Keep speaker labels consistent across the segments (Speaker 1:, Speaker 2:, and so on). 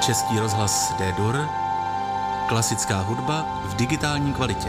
Speaker 1: Český rozhlas D-dur, klasická hudba v digitální kvalitě.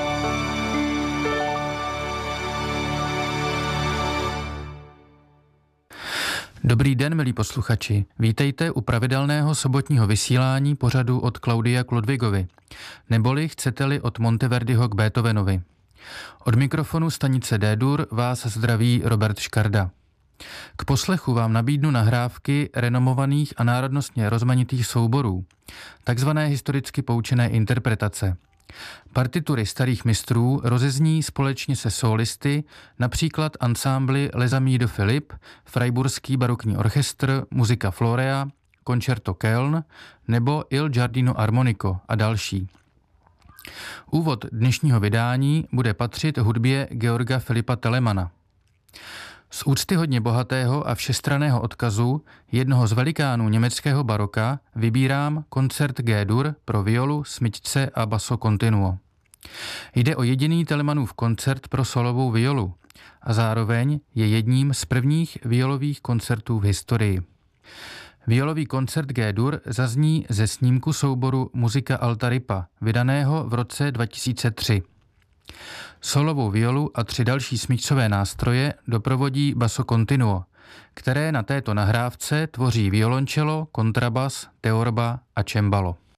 Speaker 2: Dobrý den, milí posluchači. Vítejte u pravidelného sobotního vysílání pořadu od Claudia k Ludwigovi, neboli chcete-li od Monteverdiho k Beethovenovi. Od mikrofonu stanice D-dur vás zdraví Robert Škarda. K poslechu vám nabídnu nahrávky renomovaných a národnostně rozmanitých souborů, takzvané historicky poučené interpretace. Partitury starých mistrů rozezní společně se sólisty, například ansámbly Les Amis de Philippe, Freiburský barokní orchestr, Musica Florea, Concerto Köln nebo Il Giardino Armonico a další. Úvod dnešního vydání bude patřit hudbě Georga Filipa Telemana. Z úctyhodně bohatého a všestranného odkazu jednoho z velikánů německého baroka vybírám koncert G-dur pro violu, smyčce a basso continuo. Jde o jediný Telemanův koncert pro solovou violu a zároveň je jedním z prvních violových koncertů v historii. Violový koncert G-dur zazní ze snímku souboru Musica Alta Ripa, vydaného v roce 2003. Solovou violu a 3 další smyčcové nástroje doprovodí basso continuo, které na této nahrávce tvoří violoncello, kontrabas, teorba a cembalo.